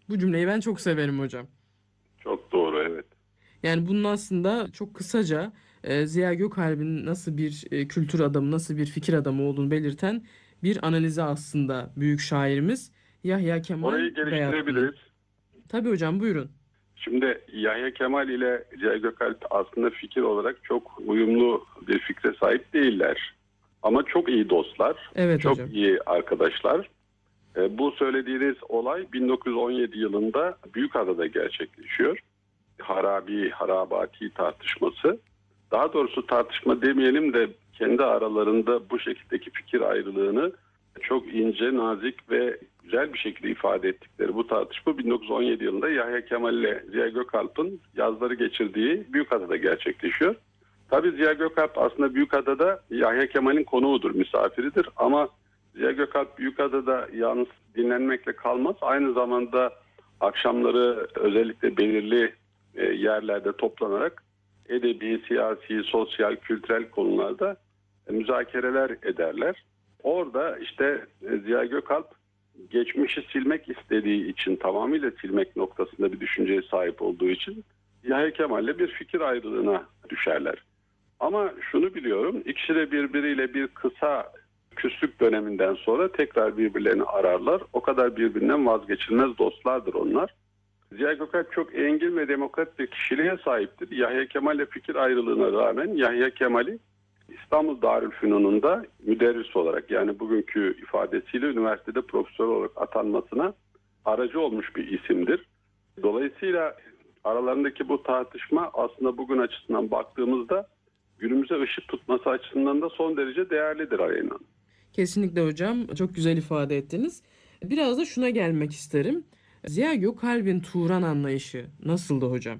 Bu cümleyi ben çok severim hocam. Çok doğru, evet. Yani bunun aslında çok kısaca Ziya Gökalp'in nasıl bir kültür adamı, nasıl bir fikir adamı olduğunu belirten bir analizi aslında büyük şairimiz Yahya Kemal Orayı geliştirebiliriz. Beyatlı'nın. Tabii hocam, buyurun. Şimdi Yahya Kemal ile Ziya Gökalp aslında fikir olarak çok uyumlu bir fikre sahip değiller. Ama çok iyi dostlar, Evet çok hocam. iyi arkadaşlar. Bu söylediğiniz olay 1917 yılında Büyükada'da gerçekleşiyor. Harabati tartışması. Daha doğrusu tartışma demeyelim de kendi aralarında bu şekildeki fikir ayrılığını çok ince, nazik ve güzel bir şekilde ifade ettikleri bu tartışma 1917 yılında Yahya Kemal ile Ziya Gökalp'ın yazları geçirdiği Büyükada'da gerçekleşiyor. Tabii Ziya Gökalp aslında Büyükada'da Yahya Kemal'in konuğudur, misafiridir ama Ziya Gökalp Büyükada'da yalnız dinlenmekle kalmaz. Aynı zamanda akşamları özellikle belirli yerlerde toplanarak edebi, siyasi, sosyal, kültürel konularda müzakereler ederler. Orada işte Ziya Gökalp geçmişi silmek istediği için, tamamıyla silmek noktasında bir düşünceye sahip olduğu için Yahya Kemal'le bir fikir ayrılığına düşerler. Ama şunu biliyorum, ikisi de birbiriyle bir kısa küslük döneminden sonra tekrar birbirlerini ararlar. O kadar birbirinden vazgeçilmez dostlardır onlar. Ziya Gökalp çok engin ve demokrat bir kişiliğe sahiptir. Yahya Kemal'le fikir ayrılığına rağmen Yahya Kemal'i İstanbul Darülfünun'unda müderris olarak, yani bugünkü ifadesiyle üniversitede profesör olarak atanmasına aracı olmuş bir isimdir. Dolayısıyla aralarındaki bu tartışma aslında bugün açısından baktığımızda günümüze ışık tutması açısından da son derece değerlidir Aleyna. Kesinlikle hocam. Çok güzel ifade ettiniz. Biraz da şuna gelmek isterim. Ziya Gökalp'in Turan anlayışı nasıldı hocam?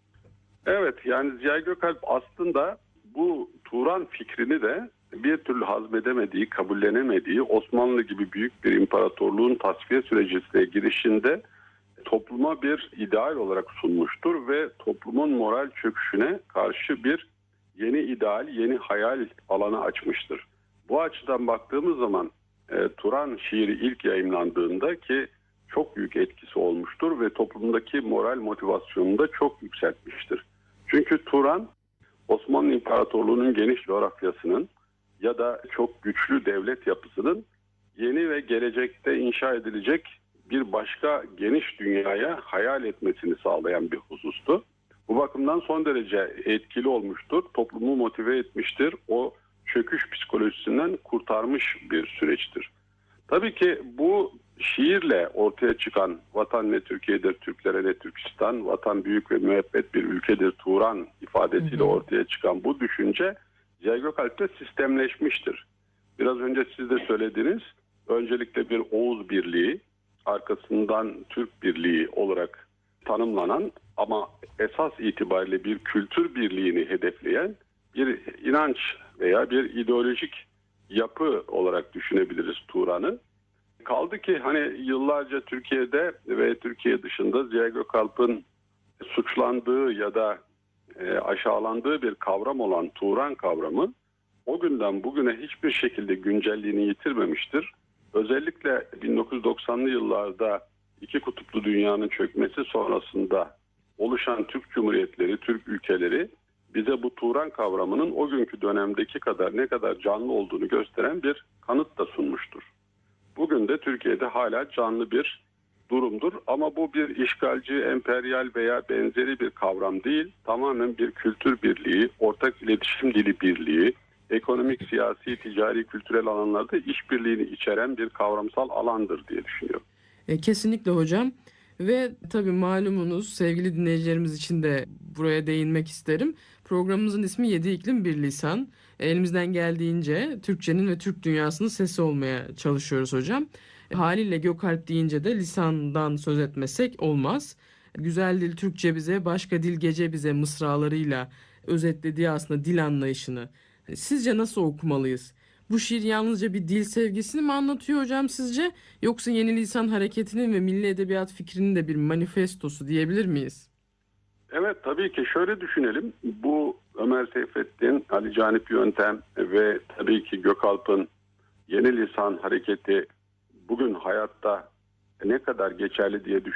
Evet, yani Ziya Gökalp aslında bu Turan fikrini de bir türlü hazmedemediği, kabullenemediği Osmanlı gibi büyük bir imparatorluğun tasfiye sürecine girişinde topluma bir ideal olarak sunmuştur ve toplumun moral çöküşüne karşı bir yeni ideal, yeni hayal alanı açmıştır. Bu açıdan baktığımız zaman Turan şiiri ilk yayımlandığında ki çok büyük etkisi olmuştur ve toplumdaki moral motivasyonunu da çok yükseltmiştir. Çünkü Turan Osmanlı İmparatorluğu'nun geniş coğrafyasının ya da çok güçlü devlet yapısının yeni ve gelecekte inşa edilecek bir başka geniş dünyaya hayal etmesini sağlayan bir husustu. Bu bakımdan son derece etkili olmuştur. Toplumu motive etmiştir. O çöküş psikolojisinden kurtarmış bir süreçtir. Tabii ki bu şiirle ortaya çıkan vatan ne Türkiye'dir, Türklere ne Türkistan, vatan büyük ve müebbet bir ülkedir Turan Hı ifadesiyle hı. ortaya çıkan bu düşünce Ziya Gökalp'te sistemleşmiştir. Biraz önce siz de söylediniz, öncelikle bir Oğuz Birliği, arkasından Türk Birliği olarak tanımlanan ama esas itibariyle bir kültür birliğini hedefleyen bir inanç veya bir ideolojik yapı olarak düşünebiliriz Turan'ı. Kaldı ki hani yıllarca Türkiye'de ve Türkiye dışında Ziya Gökalp'ın suçlandığı ya da aşağılandığı bir kavram olan Turan kavramı o günden bugüne hiçbir şekilde güncelliğini yitirmemiştir. Özellikle 1990'lı yıllarda iki kutuplu dünyanın çökmesi sonrasında oluşan Türk Cumhuriyetleri, Türk ülkeleri bize bu Turan kavramının o günkü dönemdeki kadar ne kadar canlı olduğunu gösteren bir kanıt da sunmuştur. Bugün de Türkiye'de hala canlı bir durumdur. Ama bu bir işgalci, emperyal veya benzeri bir kavram değil. Tamamen bir kültür birliği, ortak iletişim dili birliği, ekonomik, siyasi, ticari, kültürel alanlarda işbirliğini içeren bir kavramsal alandır diye düşünüyorum. Kesinlikle hocam. Ve tabii malumunuz sevgili dinleyicilerimiz için de buraya değinmek isterim. Programımızın ismi Yedi İklim Bir Lisan. Elimizden geldiğince Türkçenin ve Türk dünyasının sesi olmaya çalışıyoruz hocam. Haliyle Gökalp deyince de lisandan söz etmesek olmaz. Güzel dil Türkçe bize, başka dil gece bize mısralarıyla özetlediği aslında dil anlayışını. Sizce nasıl okumalıyız? Bu şiir yalnızca bir dil sevgisini mi anlatıyor hocam sizce? Yoksa yeni lisan hareketinin ve milli edebiyat fikrinin de bir manifestosu diyebilir miyiz? Evet, tabii ki şöyle düşünelim. Bu Ömer Seyfettin, Ali Canip Yöntem ve tabii ki Gökalp'ın yeni lisan hareketi bugün hayatta ne kadar geçerli diye